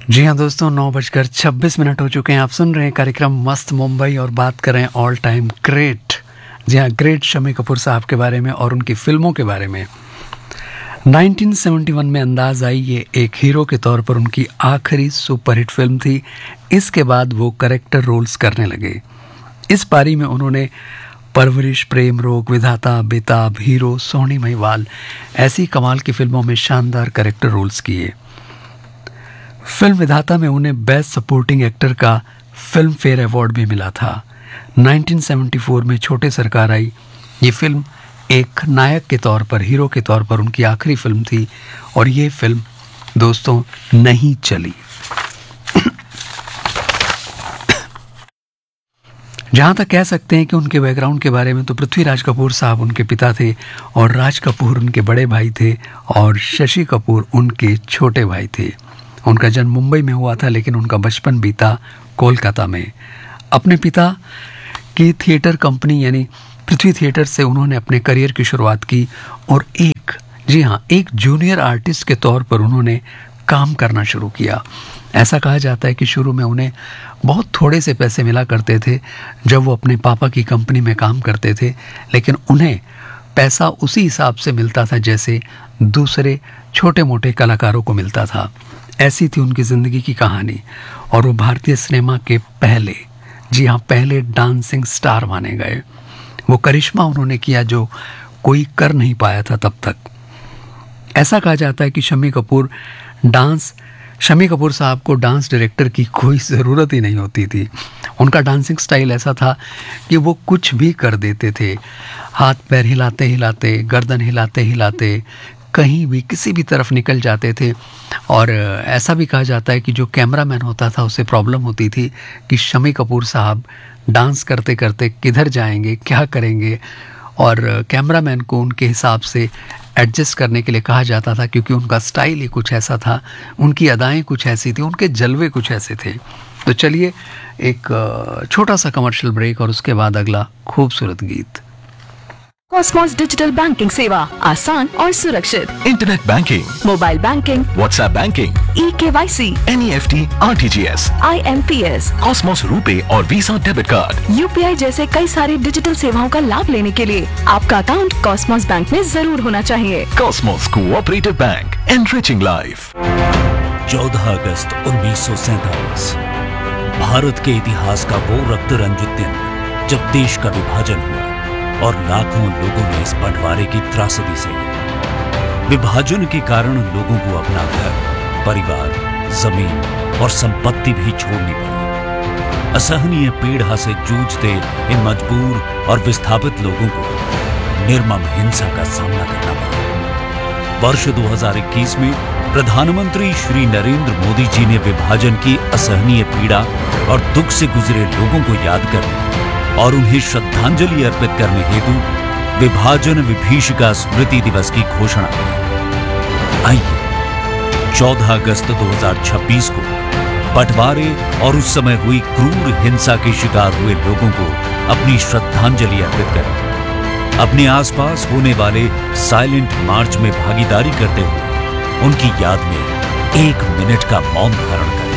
जी हाँ दोस्तों, 9:26 हो चुके हैं। आप सुन रहे हैं कार्यक्रम मस्त मुंबई और बात कर रहे हैं ऑल टाइम ग्रेट। जी हाँ, ग्रेट शम्मी कपूर साहब के बारे में और उनकी फिल्मों के बारे में। 1971 में अंदाज आई, ये एक हीरो के तौर पर उनकी आखिरी सुपरहिट फिल्म थी। इसके बाद वो करेक्टर रोल्स करने लगे। इस पारी में उन्होंने परवरिश, प्रेम रोग, विधाता, बेताब, हीरो, सोहनी महिवाल ऐसी कमाल की फिल्मों में शानदार करेक्टर रोल्स किए। फिल्म विधाता में उन्हें बेस्ट सपोर्टिंग एक्टर का फिल्म फेयर अवार्ड भी मिला था। 1974 में छोटे सरकार आई। ये फिल्म एक नायक के तौर पर, हीरो के तौर पर उनकी आखिरी फिल्म थी और ये फिल्म दोस्तों नहीं चली। जहाँ तक कह सकते हैं कि उनके बैकग्राउंड के बारे में, तो पृथ्वीराज कपूर साहब उनके पिता थे और राज कपूर उनके बड़े भाई थे और शशि कपूर उनके छोटे भाई थे। उनका जन्म मुंबई में हुआ था लेकिन उनका बचपन बीता कोलकाता में। अपने पिता की थिएटर कंपनी यानी पृथ्वी थिएटर से उन्होंने अपने करियर की शुरुआत की और एक जूनियर आर्टिस्ट के तौर पर उन्होंने काम करना शुरू किया। ऐसा कहा जाता है कि शुरू में उन्हें बहुत थोड़े से पैसे मिला करते थे जब वो अपने पापा की कंपनी में काम करते थे, लेकिन उन्हें पैसा उसी हिसाब से मिलता था जैसे दूसरे छोटे मोटे कलाकारों को मिलता था। ऐसी थी उनकी ज़िंदगी की कहानी और वो भारतीय सिनेमा के पहले डांसिंग स्टार माने गए। वो करिश्मा उन्होंने किया जो कोई कर नहीं पाया था तब तक। ऐसा कहा जाता है कि शम्मी कपूर साहब को डांस डायरेक्टर की कोई ज़रूरत ही नहीं होती थी। उनका डांसिंग स्टाइल ऐसा था कि वो कुछ भी कर देते थे। हाथ पैर हिलाते हिलाते, गर्दन हिलाते हिलाते कहीं भी किसी भी तरफ निकल जाते थे। और ऐसा भी कहा जाता है कि जो कैमरामैन होता था उसे प्रॉब्लम होती थी कि शम्मी कपूर साहब डांस करते करते किधर जाएंगे, क्या करेंगे, और कैमरामैन को उनके हिसाब से एडजस्ट करने के लिए कहा जाता था क्योंकि उनका स्टाइल ही कुछ ऐसा था, उनकी अदाएं कुछ ऐसी थी, उनके जलवे कुछ ऐसे थे। तो चलिए एक छोटा सा कमर्शियल ब्रेक और उसके बाद अगला खूबसूरत गीत। कॉस्मोस डिजिटल बैंकिंग सेवा आसान और सुरक्षित। Internet banking, mobile banking, WhatsApp banking, eKYC, NEFT, RTGS, IMPS, Cosmos RuPay और वीसा डेबिट कार्ड, UPI जैसे कई सारी डिजिटल सेवाओं का लाभ लेने के लिए आपका अकाउंट कॉस्मोस बैंक में जरूर होना चाहिए। Cosmos cooperative bank, enriching life. 14 अगस्त 1947 भारत के इतिहास का वो रक्त रंजित दिन जब देश का विभाजन हुआ और लाखों लोगों ने इस बंटवारे की त्रासदी सही। विभाजन के कारण लोगों को अपना घर, परिवार, जमीन और संपत्ति भी छोड़नी पड़ी। असहनीय पीड़ा से जूझते इन मजबूर और विस्थापित लोगों को निर्मम हिंसा का सामना करना पड़ा। वर्ष 2021 में प्रधानमंत्री श्री नरेंद्र मोदी जी ने विभाजन की असहनीय पीड़ा और दुख से गुजरे लोगों को याद करने और उन्हें श्रद्धांजलि अर्पित करने हेतु विभाजन विभीषिका स्मृति दिवस की घोषणा की। आइए 14 अगस्त 2026 को बंटवारे और उस समय हुई क्रूर हिंसा के शिकार हुए लोगों को अपनी श्रद्धांजलि अर्पित करें। अपने आसपास होने वाले साइलेंट मार्च में भागीदारी करते हुए उनकी याद में 1 मिनट का मौन धारण करें।